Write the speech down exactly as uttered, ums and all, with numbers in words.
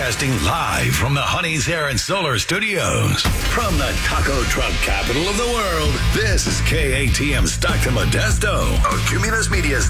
Broadcasting live from the Honey's Hair and Solar Studios. From the taco truck capital of the world, this is K A T M Stockton Modesto, a Cumulus Media's